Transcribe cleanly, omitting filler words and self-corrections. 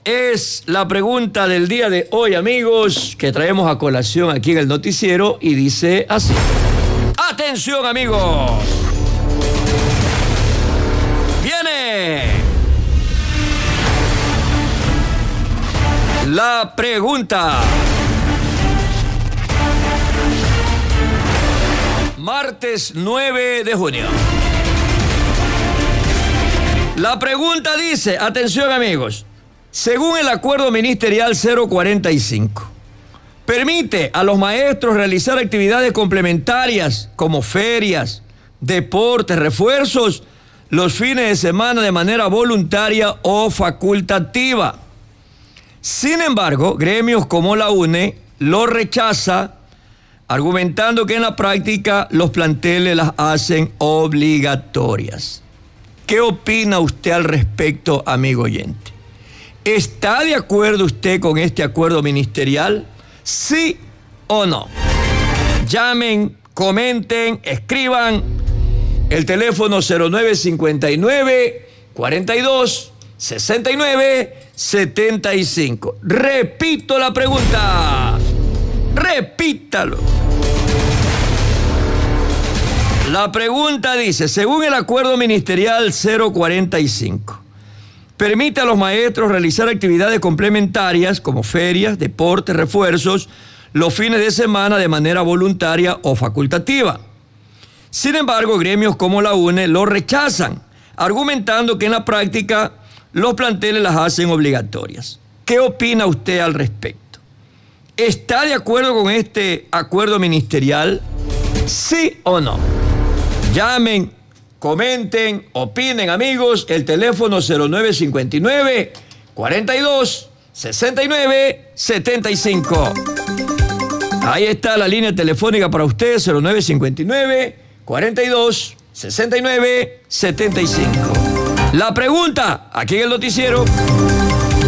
es la pregunta del día de hoy, amigos, que traemos a colación aquí en el noticiero y dice así. ¡Atención, amigos! ¡Viene! La pregunta. Martes 9 de junio. La pregunta dice, atención amigos, según el acuerdo ministerial 045, permite a los maestros realizar actividades complementarias como ferias, deportes, refuerzos, los fines de semana de manera voluntaria o facultativa. Sin embargo, gremios como la UNE lo rechaza, argumentando que en la práctica los planteles las hacen obligatorias. ¿Qué opina usted al respecto, amigo oyente? ¿Está de acuerdo usted con este acuerdo ministerial? ¿Sí o no? Llamen, comenten, escriban. El teléfono 0959 42 69 75. Repito la pregunta. Repítalo. La pregunta dice, según el acuerdo ministerial 045, permite a los maestros realizar actividades complementarias como ferias, deportes, refuerzos, los fines de semana de manera voluntaria o facultativa. Sin embargo, gremios como la UNE lo rechazan, argumentando que en la práctica los planteles las hacen obligatorias. ¿Qué opina usted al respecto? ¿Está de acuerdo con este acuerdo ministerial? ¿Sí o no? Llamen, comenten, opinen, amigos. El teléfono 0959 42 69 75. Ahí está la línea telefónica para usted, 0959 42 69 75. La pregunta aquí en el noticiero.